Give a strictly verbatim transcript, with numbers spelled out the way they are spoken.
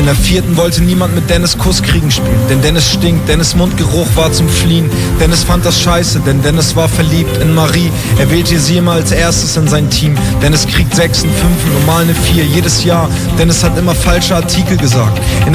der vierten wollte niemand mit Dennis Kuss kriegen spielen, denn Dennis stinkt, Dennis Mundgeruch war zum Fliehen. Dennis fand das scheiße, denn Dennis war verliebt in Marie. Er wählte sie immer als erstes in sein Team. Dennis kriegt Sechsen, Fünfen und mal eine Vier jedes Jahr. Dennis hat immer falsche Artikel gesagt. In